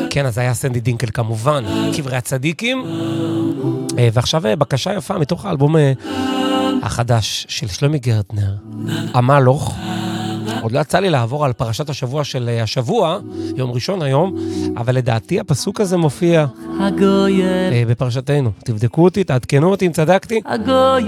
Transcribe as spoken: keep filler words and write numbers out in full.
כן, אז היה סנדי דינקל כמובן, קברי הצדיקים. ועכשיו בקשה יפה מתוך האלבום החדש של שלומי גרטנר, המלוך. עוד לא יצא לי לעבור על פרשת השבוע של השבוע, יום ראשון היום, אבל לדעתי הפסוק הזה מופיע בפרשתנו. תבדקו אותי, תעדכנו אותי אם צדקתי.